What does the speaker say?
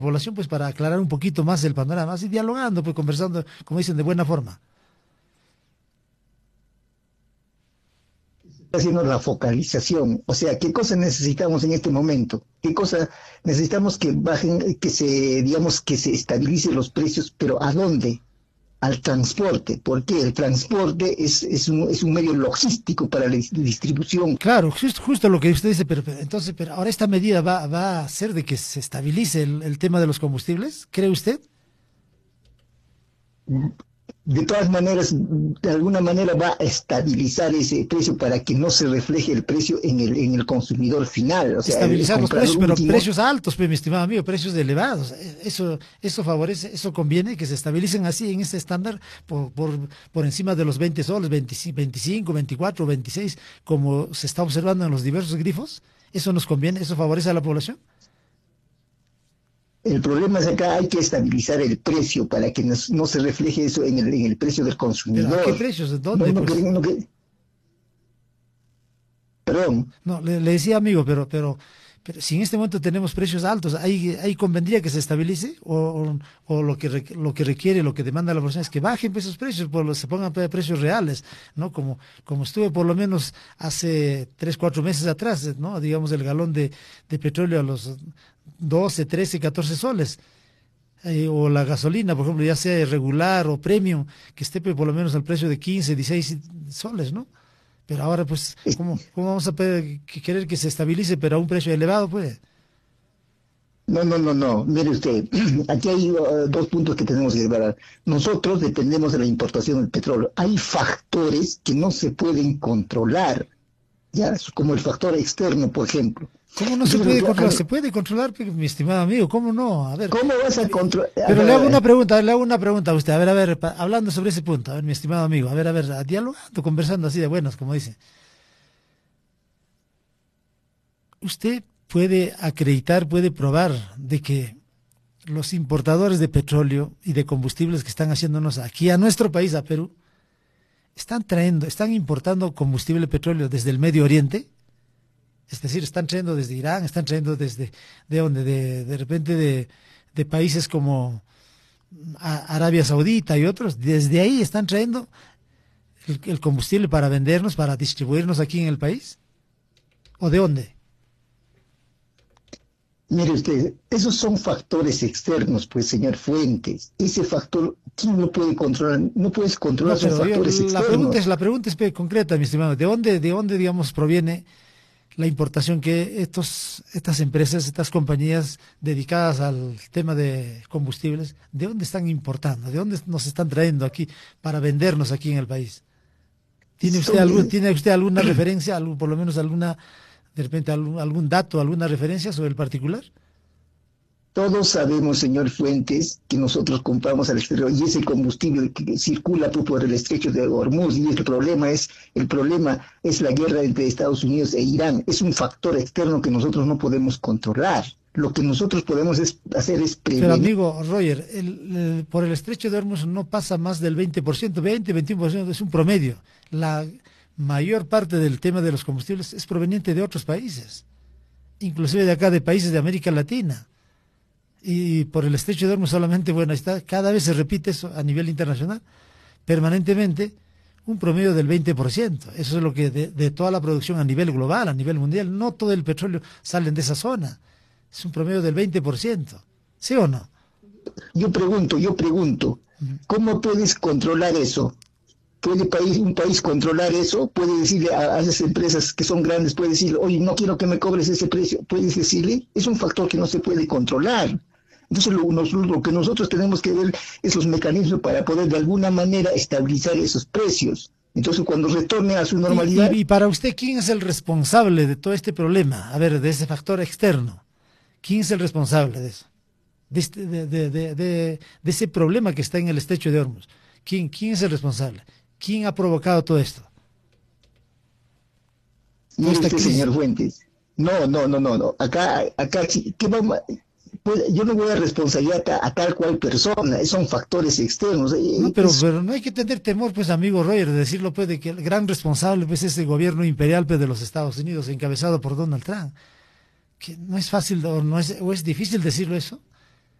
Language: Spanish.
población, pues para aclarar un poquito más el panorama, así dialogando, pues conversando, como dicen, de buena forma. Haciendo la focalización, o sea, ¿qué cosa necesitamos en este momento? ¿Qué cosa necesitamos que bajen, que se, digamos, que se estabilicen los precios, pero ¿a dónde? Al transporte, porque el transporte es un medio logístico para la distribución. Claro, justo lo que usted dice, entonces, pero ahora esta medida va a hacer de que se estabilice el tema de los combustibles, ¿cree usted? De todas maneras, de alguna manera va a estabilizar ese precio para que no se refleje el precio en el consumidor final, o sea, el Estabilizar los comprador precios, pero último. precios altos, pues, mi estimado amigo, precios elevados. Eso favorece, eso conviene que se estabilicen así en ese estándar por encima de los 20 soles, 25, 24, 26, como se está observando en los diversos grifos. Eso nos conviene, eso favorece a la población. El problema es acá hay que estabilizar el precio para que no se refleje eso en el precio del Pero ¿a qué consumidor. precios? ¿De No, dónde? no, Pues perdón. no, le decía amigo, pero si en este momento tenemos precios altos, ahí convendría que se estabilice o lo que requiere, lo que demanda la población es que bajen pues, esos precios, se pongan precios reales, ¿no? Como estuve por lo menos hace 3, 4 meses atrás, ¿no? Digamos el galón de petróleo a los 12, 13, 14 soles. O la gasolina, por ejemplo, ya sea regular o premium, que esté pues, por lo menos al precio de 15, 16 soles, ¿no? Pero ahora, pues, ¿cómo vamos a querer que se estabilice, pero a un precio elevado, pues? No, no, no, no. Mire usted, aquí hay dos puntos que tenemos que ver. Nosotros dependemos de la importación del petróleo. Hay factores que no se pueden controlar, ya, como el factor externo, por ejemplo. ¿Cómo no se Entonces, puede controlar? Se puede controlar, mi estimado amigo, ¿cómo no? A ver, ¿cómo vas a controlar? pero le hago una pregunta a usted, a ver, hablando sobre ese punto, a ver, mi estimado amigo, a ver, dialogando, conversando así de buenos, como dice. Usted puede acreditar, puede probar de que los importadores de petróleo y de combustibles que están haciéndonos aquí a nuestro país, a Perú, están importando combustible petróleo desde el Medio Oriente, es decir, están trayendo desde Irán, están trayendo de donde, de repente de países como Arabia Saudita y otros, desde ahí están trayendo el combustible para vendernos, para distribuirnos aquí en el país, ¿o de dónde? Mire usted, esos son factores externos, pues, señor Fuentes. Ese factor, ¿quién lo puede controlar? No puedes controlar, No, son pero factores externos. la pregunta es concreta, mi estimado. De dónde, digamos, proviene la importación que estas empresas, estas compañías dedicadas al tema de combustibles, de dónde están importando? ¿De dónde nos están trayendo aquí para vendernos aquí en el país? Son, ¿Tiene usted alguna referencia, por lo menos alguna, de repente algún dato, alguna referencia sobre el particular? Todos sabemos, señor Fuentes, que nosotros compramos al exterior y ese combustible que circula por el estrecho de Hormuz y el problema es la guerra entre Estados Unidos e Irán. Es un factor externo que nosotros no podemos controlar. Lo que nosotros podemos hacer es Pero prevenir. amigo Roger, por el estrecho de Hormuz no pasa más del 20%, 20, 21% es un promedio. La mayor parte del tema de los combustibles es proveniente de otros países, inclusive de acá, de países de América Latina. Y por el estrecho de Hormuz solamente, bueno, está, cada vez se repite eso a nivel internacional, permanentemente, un promedio del 20%. Eso es lo que de toda la producción a nivel global, a nivel mundial, no todo el petróleo sale de esa zona. Es un promedio del 20%. ¿Sí o no? Yo pregunto, ¿cómo puedes controlar eso? ¿Puede un país controlar eso? ¿Puede decirle a esas empresas que son grandes, puede decirle, oye, no quiero que me cobres ese precio? ¿Puedes decirle? Es un factor que no se puede controlar. Entonces lo que nosotros tenemos que ver es los mecanismos para poder de alguna manera estabilizar esos precios. Entonces cuando retorne a su normalidad. Y para usted, ¿quién es el responsable de todo este problema? A ver, de ese factor externo. ¿Quién es el responsable de eso? De ese problema que está en el estrecho de Hormuz. ¿Quién es el responsable? ¿Quién ha provocado todo esto? Toda Mire esta usted, crisis. señor Fuentes. No, no, no, no, no. Acá, ¿qué vamos? Pues, yo no voy a responsabilizar a tal cual persona, son factores externos. No, pero no hay que tener temor, pues, amigo Roger, de decirlo, pues, de que el gran responsable, pues, es el gobierno imperial, pues, de los Estados Unidos, encabezado por Donald Trump. Que no es fácil, o es difícil decirlo eso.